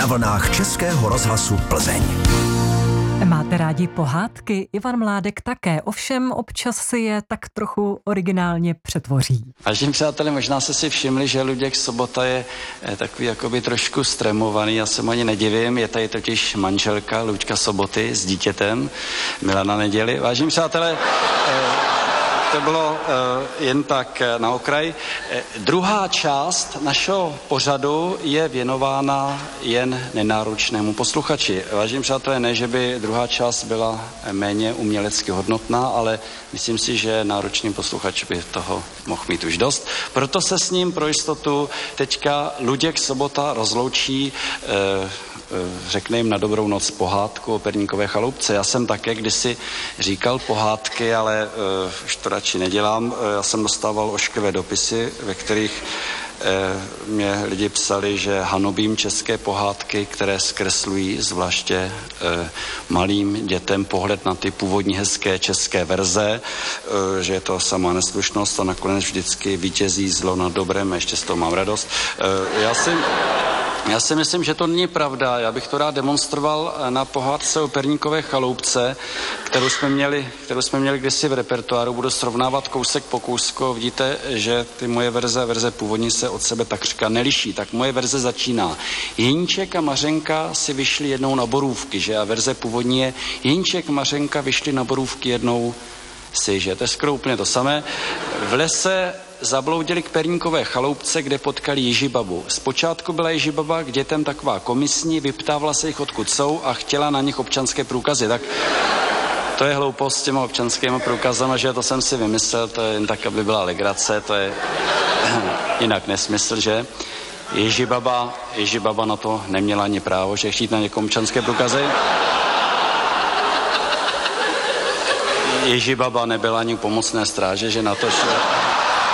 na vlnách Českého rozhlasu Plzeň. Máte rádi pohádky? Ivan Mládek také, ovšem občas si je tak trochu originálně přetvoří. Vážení přátelé, možná jste si všimli, že Luděk Sobota je takový jakoby trošku stremovaný, já se mu ani nedivím, je tady totiž manželka Luďka Soboty s dítětem, Milana Neděli. Vážení přátelé, to bylo jen tak na okraj. Druhá část našeho pořadu je věnována jen nenáročnému posluchači. Vážení přátelé, ne, že by druhá část byla méně umělecky hodnotná, ale myslím si, že náročný posluchač by toho mohl mít už dost. Proto se s ním pro jistotu teďka Luděk Sobota rozloučí, řekne jim na dobrou noc pohádku o Perníkové chaloupce. Já jsem také kdysi říkal pohádky, ale už to radši nedělám. Já jsem dostával ošklivé dopisy, ve kterých mě lidi psali, že hanobím české pohádky, které zkreslují zvláště malým dětem pohled na ty původní hezké české verze, že je to samá neslušnost a nakonec vždycky vítězí zlo nad dobrem a ještě z toho mám radost. Já si myslím, že to není pravda. Já bych to rád demonstroval na pohádce o Perníkové chaloupce, kterou jsme měli kdysi v repertoáru. Budu srovnávat kousek po kousku. Vidíte, že ty moje verze původní se od sebe takřka neliší. Tak moje verze začíná. Jeníček a Mařenka si vyšli jednou na borůvky, že? A verze původní je Jeníček a Mařenka vyšli na borůvky jednou si, že? To je skoro úplně to samé. V lese zabloudili k Perníkové chaloupce, kde potkali Jižibabu. Zpočátku byla Jižibaba k dětem taková komisní, vyptávala se jich, odkud jsou a chtěla na nich občanské průkazy. Tak to je hloupost s těma občanskými průkazama, že to jsem si vymyslel, to je jen tak, aby byla legrace, to je jinak nesmysl, že? Jižibaba na to neměla ani právo, že chtít na někomu občanské průkazy. Jižibaba nebyla ani u pomocné stráže, že na to šlo.